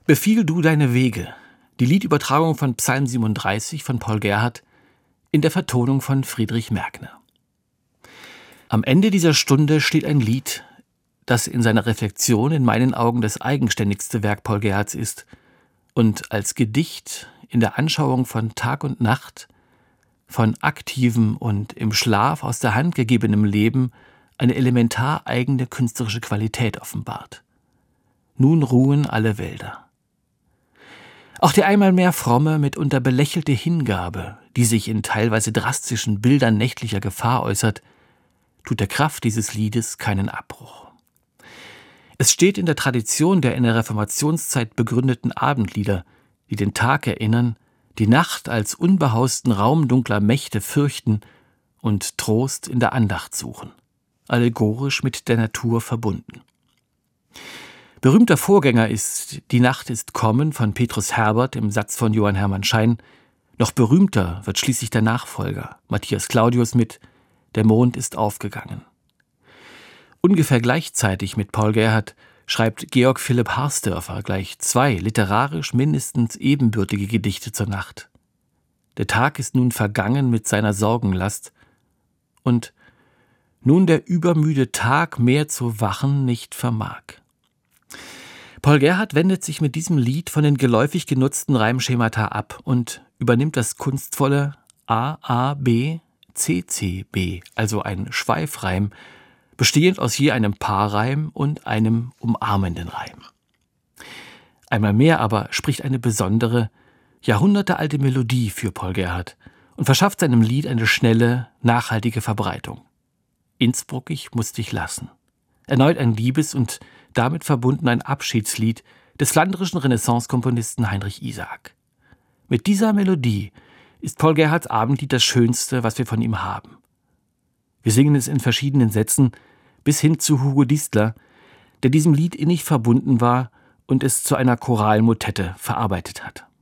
Befiehl du deine Wege. Die Liedübertragung von Psalm 37 von Paul Gerhardt in der Vertonung von Friedrich Merkner. Am Ende dieser Stunde steht ein Lied, das in seiner Reflexion in meinen Augen das eigenständigste Werk Paul Gerhardts ist und als Gedicht in der Anschauung von Tag und Nacht, von aktivem und im Schlaf aus der Hand gegebenem Leben eine elementar eigene künstlerische Qualität offenbart. Nun ruhen alle Wälder. Auch die einmal mehr fromme, mitunter belächelte Hingabe, die sich in teilweise drastischen Bildern nächtlicher Gefahr äußert, tut der Kraft dieses Liedes keinen Abbruch. Es steht in der Tradition der in der Reformationszeit begründeten Abendlieder, die den Tag erinnern, die Nacht als unbehausten Raum dunkler Mächte fürchten und Trost in der Andacht suchen, allegorisch mit der Natur verbunden. Berühmter Vorgänger ist Die Nacht ist kommen von Petrus Herbert im Satz von Johann Hermann Schein. Noch berühmter wird schließlich der Nachfolger, Matthias Claudius mit Der Mond ist aufgegangen. Ungefähr gleichzeitig mit Paul Gerhardt schreibt Georg Philipp Harsdörfer gleich 2 literarisch mindestens ebenbürtige Gedichte zur Nacht. Der Tag ist nun vergangen mit seiner Sorgenlast und nun der übermüde Tag mehr zu wachen nicht vermag. Paul Gerhardt wendet sich mit diesem Lied von den geläufig genutzten Reimschemata ab und übernimmt das kunstvolle A-A-B, C-C-B, also ein Schweifreim, bestehend aus je einem Paarreim und einem umarmenden Reim. Einmal mehr aber spricht eine besondere, jahrhundertealte Melodie für Paul Gerhardt und verschafft seinem Lied eine schnelle, nachhaltige Verbreitung. Innsbruck, ich muss dich lassen. Erneut ein Liebes- und damit verbunden ein Abschiedslied des flandrischen Renaissance-Komponisten Heinrich Isaac. Mit dieser Melodie ist Paul Gerhardts Abendlied das Schönste, was wir von ihm haben. Wir singen es in verschiedenen Sätzen bis hin zu Hugo Distler, der diesem Lied innig verbunden war und es zu einer Choralmotette verarbeitet hat.